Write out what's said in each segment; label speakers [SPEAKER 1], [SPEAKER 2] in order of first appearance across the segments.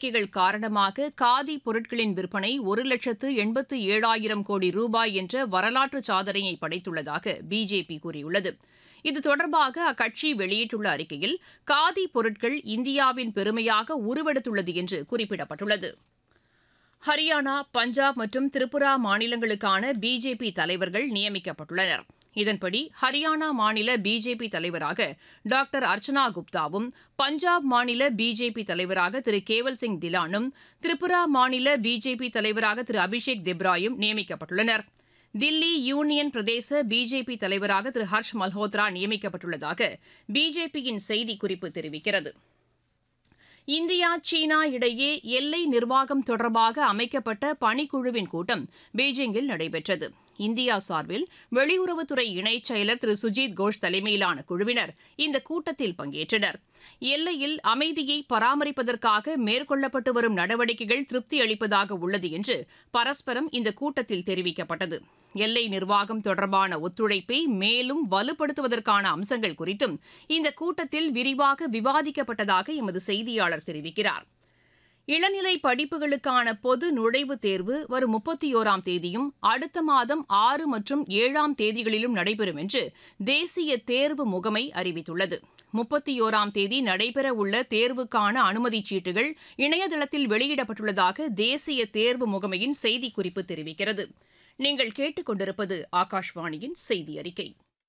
[SPEAKER 1] நடவடிக்கைகள் காரணமாக காதி பொருட்களின் விற்பனை 1,87,000 கோடி ரூபாய் என்ற வரலாற்று சாதனையை படைத்துள்ளதாக பிஜேபி கூறியுள்ளது. இது தொடர்பாக அக்கட்சி வெளியிட்டுள்ள அறிக்கையில் காதி பொருட்கள் இந்தியாவின் பெருமையாக உருவெடுத்துள்ளது என்று குறிப்பிடப்பட்டுள்ளது. ஹரியானா, பஞ்சாப் மற்றும் திரிபுரா மாநிலங்களுக்கான பிஜேபி தலைவர்கள் நியமிக்கப்பட்டுள்ளனர். இதன்படி ஹரியானா மாநில பிஜேபி தலைவராக டாக்டர் அர்ச்சனா குப்தாவும், பஞ்சாப் மாநில பிஜேபி தலைவராக திரு கேவல் சிங் திலானும், திரிபுரா மாநில பிஜேபி தலைவராக திரு அபிஷேக் திப்ராயும் நியமிக்கப்பட்டுள்ளனர். தில்லி யூனியன் பிரதேச பிஜேபி தலைவராக திரு ஹர்ஷ் மல்ஹோத்ரா நியமிக்கப்பட்டுள்ளதாக பிஜேபியின் செய்திக்குறிப்பு தெரிவிக்கிறது. இந்தியா, சீனா இடையே எல்லை நிர்வாகம் தொடர்பாக அமைக்கப்பட்ட பணிக்குழுவின் கூட்டம் பீஜிங்கில் நடைபெற்றது. இந்தியா சார்பில் வெளியுறவுத்துறை இணைச் செயலர் திரு சுஜித் கோஷ் தலைமையிலான குழுவினர் இந்த கூட்டத்தில் பங்கேற்றனர். எல்லையில் அமைதியை பராமரிப்பதற்காக மேற்கொள்ளப்பட்டு வரும் நடவடிக்கைகள் திருப்தி அளிப்பதாக உள்ளது என்று பரஸ்பரம் இந்த கூட்டத்தில் தெரிவிக்கப்பட்டது. எல்லை நிர்வாகம் தொடர்பான ஒத்துழைப்பை மேலும் வலுப்படுத்துவதற்கான அம்சங்கள் குறித்தும் இந்த கூட்டத்தில் விரிவாக விவாதிக்கப்பட்டதாக எமது செய்தியாளர் தெரிவிக்கிறார். இளநிலை படிப்புகளுக்கான பொது நுழைவுத் தேர்வு வரும் 31ஆம் தேதியும் அடுத்த மாதம் 6 மற்றும் 7ஆம் தேதிகளிலும் நடைபெறும் என்று தேசிய தேர்வு முகமை அறிவித்துள்ளது. 31ஆம் தேதி நடைபெறவுள்ள தேர்வுக்கான அனுமதிச் சீட்டுகள் இணையதளத்தில் வெளியிடப்பட்டுள்ளதாக தேசிய தேர்வு முகமையின் செய்திக்குறிப்பு தெரிவிக்கிறது. நீங்கள் கேட்டுக்கொண்டிருப்பது ஆகாஷ்வாணியின் செய்தி அறிக்கை.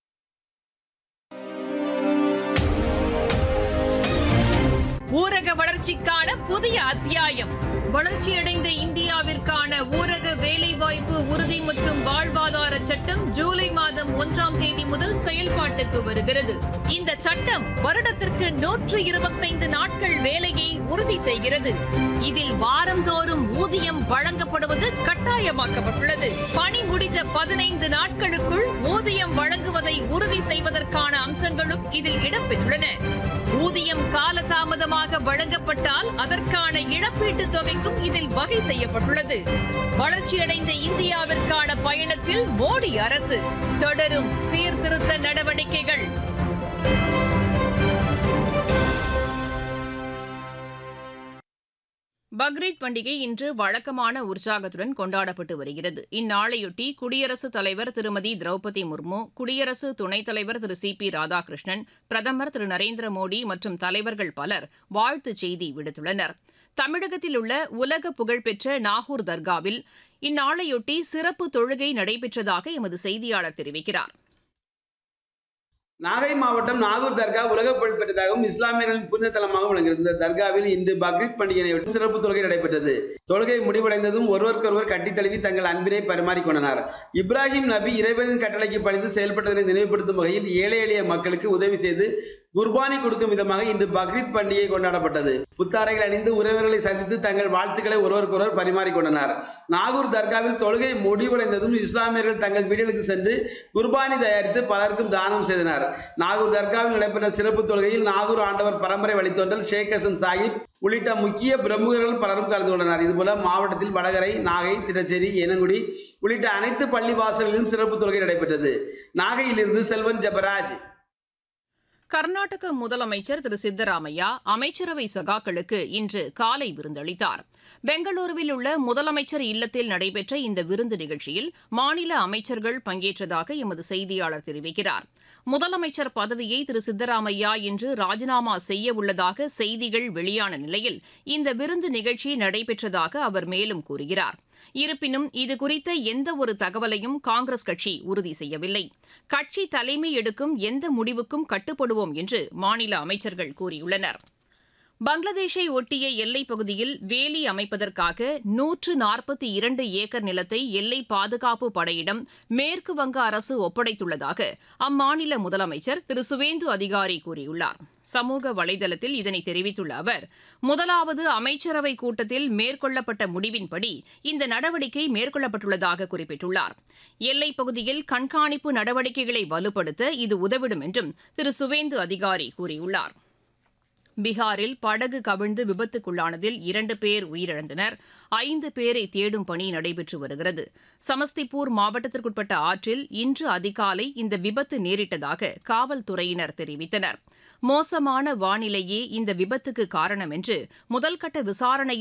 [SPEAKER 1] ஊரக வளர்ச்சிக்கான புதிய அத்தியாயம். வளர்ச்சியடைந்த இந்தியாவிற்கான ஊரக வேலைவாய்ப்பு உறுதி மற்றும் வாழ்வாதார சட்டம் ஜூலை மாதம் 1ஆம் தேதி முதல் செயல்பாட்டுக்கு வருகிறது. இந்த சட்டம் வருடத்திற்கு 125 நாட்கள் வேலையை உறுதி செய்கிறது. இதில் வாரந்தோறும் ஊதியம் வழங்கப்படுவது கட்டாயமாக்கப்பட்டுள்ளது. பணி முடிந்த 15 நாட்களுக்குள் ஊதியம் வழங்குவதை உறுதி செய்வதற்கான அம்சங்களும் இதில் இடம்பெற்றுள்ளன. ஊதியம் காலதாமதமாக வழங்கப்பட்டால் அதற்கான இழப்பீட்டுத் தொகைக்கும் இதில் வகை செய்யப்பட்டுள்ளது. வளர்ச்சியடைந்த இந்தியாவிற்கான பயணத்தில் மோடி அரசு தொடரும் சீர்திருத்த நடவடிக்கைகள். பக்ரீத் பண்டிகை இன்று வழக்கமான உற்சாகத்துடன் கொண்டாடப்பட்டு வருகிறது. இந்நாளையொட்டி குடியரசுத் தலைவர் திருமதி திரௌபதி முர்மு, குடியரசு துணைத் தலைவர் திரு சி.பி. ராதாகிருஷ்ணன், பிரதமர் திரு நரேந்திர மோடி மற்றும் தலைவர்கள் பலர் வாழ்த்துச் செய்தி விடுத்துள்ளனர். தமிழகத்தில் உள்ள உலக புகழ்பெற்ற நாகூர் தர்காவில் இந்நாளையொட்டி சிறப்பு தொழுகை நடைபெற்றதாக எமது செய்தியாளர் தெரிவிக்கிறார்.
[SPEAKER 2] நாகை மாவட்டம் நாகூர் தர்கா உலக புகழ் பெற்றதாகவும் இஸ்லாமியர்களின் புனித தலமாகவும் விளங்குகிறது. இந்த தர்காவில் இன்று பக்ரீத் பண்டிகையையொட்டி சிறப்பு தொழுகை நடைபெற்றது. தொழுகை முடிவடைந்ததும் ஒருவருக்கொருவர் கட்டித் தழுவி தங்கள் அன்பினை பரிமாறிக்கொண்டனர். இப்ராஹிம் நபி இறைவனின் கட்டளைக்கு பணிந்து செயல்பட்டதனை நினைவுபடுத்தும் வகையில் ஏழை எளிய மக்களுக்கு உதவி செய்து குர்பானி கொடுக்கும் விதமாக இன்று பக்ரீத் பண்டிகை கொண்டாடப்பட்டது. புத்தாடைகள் அணிந்து உறவினர்களை சந்தித்து தங்கள் வாழ்த்துக்களை ஒருவருக்கொருவர் பரிமாறிக்கொண்டனர். நாகூர் தர்காவில் தொழுகை முடிவடைந்ததும் இஸ்லாமியர்கள் தங்கள் வீடுகளுக்கு சென்று குர்பானி தயாரித்து பலருக்கும் தானம் செய்தனர். நாகூர் தர்காவில் நடைபெற்ற சிறப்பு தொழுகையில் நாகூர் ஆண்டவர் பரம்பரை வழித்தோன்றல் ஷேக் ஹசன் சாஹிப் உள்ளிட்ட முக்கிய பிரமுகர்கள் பலரும் கலந்து கொண்டனர். இதுபோல மாவட்டத்தில் வடகரை, நாகை, திட்டச்சேரி, ஏனங்குடி உள்ளிட்ட அனைத்து பள்ளி வாசல்களிலும் சிறப்பு தொழுகை நடைபெற்றது. நாகையிலிருந்து செல்வன் ஜெபராஜ்.
[SPEAKER 1] கர்நாடக முதலமைச்சர் திரு சித்தராமையா அமைச்சரவை சகாக்களுக்கு இன்று காலை விருந்தளித்தார். பெங்களூருவில் உள்ள முதலமைச்சர் இல்லத்தில் நடைபெற்ற இந்த விருந்து நிகழ்ச்சியில் மாநில அமைச்சர்கள் பங்கேற்றதாக எமது செய்தியாளர் தெரிவிக்கிறார். முதலமைச்சர் பதவியை திரு சித்தராமையா இன்று ராஜினாமா செய்ய உள்ளதாக செய்திகள் வெளியான நிலையில் இந்த விருந்து நிகழ்ச்சி நடைபெற்றதாக அவர் மேலும் கூறுகிறார். இருப்பினும் இதுகுறித்த எந்தவொரு தகவலையும் காங்கிரஸ் கட்சி உறுதி செய்யவில்லை. கட்சி தலைமை எடுக்கும் எந்த முடிவுக்கும் கட்டுப்படுவோம் என்று மாநில அமைச்சர்கள் கூறியுள்ளனர். பங்களாதேஷை ஒட்டிய எல்லைப் பகுதியில் வேலி அமைப்பதற்காக 142 ஏக்கர் நிலத்தை எல்லை பாதுகாப்பு படையிடம் மேற்கு வங்க அரசு ஒப்படைத்துள்ளதாக அம்மாநில முதலமைச்சர் திரு சுவேந்து அதிகாரி கூறியுள்ளார். சமூக வலைதளத்தில் இதனை தெரிவித்துள்ள அவர், முதலாவது அமைச்சரவை கூட்டத்தில் மேற்கொள்ளப்பட்ட முடிவின்படி இந்த நடவடிக்கை மேற்கொள்ளப்பட்டுள்ளதாக குறிப்பிட்டுள்ளார். எல்லைப் பகுதியில் கண்காணிப்பு நடவடிக்கைகளை வலுப்படுத்த இது உதவிடும் என்றும் திரு சுவேந்து அதிகாரி கூறியுள்ளார். பீகாரில் படகு கவிழ்ந்து விபத்துக்குள்ளானதில் 2 பேர் உயிரிழந்தனர். 5 பேரை தேடும் பணி நடைபெற்று வருகிறது. சமஸ்திபூர் மாவட்டத்திற்குட்பட்ட ஆற்றில் இன்று அதிகாலை இந்த விபத்து நேரிட்டதாக காவல்துறையினர் தெரிவித்தனர். மோசமான வானிலையே இந்த விபத்துக்கு காரணம் என்று முதல்கட்ட விசாரணையில்